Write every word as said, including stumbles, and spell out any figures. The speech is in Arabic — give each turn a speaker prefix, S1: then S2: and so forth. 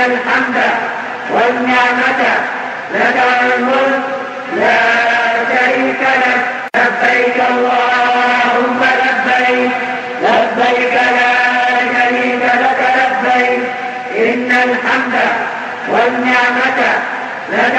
S1: الحمد والنعمة لك والملك لا شريك لك. لبيك اللهم لبيك لبيك لا شريك لك لبيك إن الحمد والنعمة لك